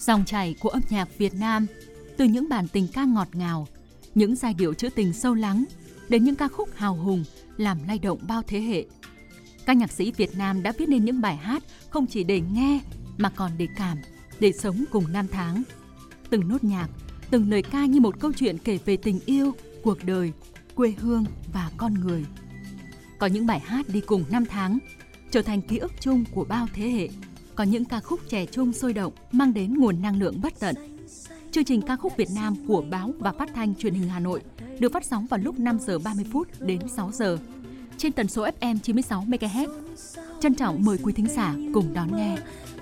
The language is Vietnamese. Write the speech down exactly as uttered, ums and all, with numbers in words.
Dòng chảy của âm nhạc Việt Nam, từ những bản tình ca ngọt ngào, những giai điệu trữ tình sâu lắng, đến những ca khúc hào hùng làm lay động bao thế hệ. Các nhạc sĩ Việt Nam đã viết nên những bài hát không chỉ để nghe mà còn để cảm, để sống cùng năm tháng. Từng nốt nhạc, từng lời ca như một câu chuyện kể về tình yêu, cuộc đời, quê hương và con người. Có những bài hát đi cùng năm tháng, trở thành ký ức chung của bao thế hệ. Có những ca khúc trẻ trung sôi động mang đến nguồn năng lượng bất tận. Chương trình ca khúc Việt Nam của Báo và Phát thanh Truyền hình Hà Nội được phát sóng vào lúc năm giờ ba mươi phút đến sáu giờ trên tần số ép em chín mươi sáu mê ga héc. Trân trọng mời quý thính giả cùng đón nghe.